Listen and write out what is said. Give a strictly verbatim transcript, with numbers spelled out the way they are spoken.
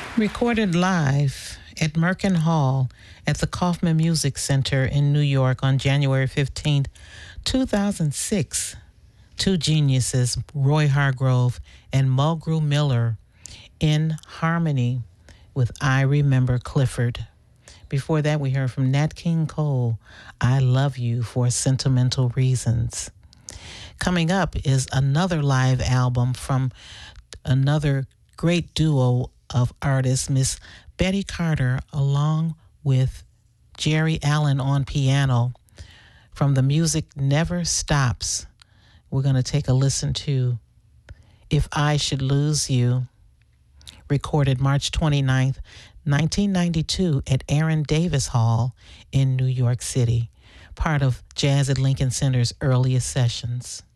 Recorded live at Merkin Hall at the Kaufman Music Center in New York on January fifteenth, two thousand six. Two geniuses, Roy Hargrove and Mulgrew Miller, in harmony with I Remember Clifford. Before that, we heard from Nat King Cole, I Love You for Sentimental Reasons. Coming up is another live album from another great duo of artists, Miss Betty Carter, along with Jerry Allen on piano, from The Music Never Stops. We're going to take a listen to If I Should Lose You, recorded March twenty-ninth, nineteen ninety-two at Aaron Davis Hall in New York City, part of Jazz at Lincoln Center's earliest sessions.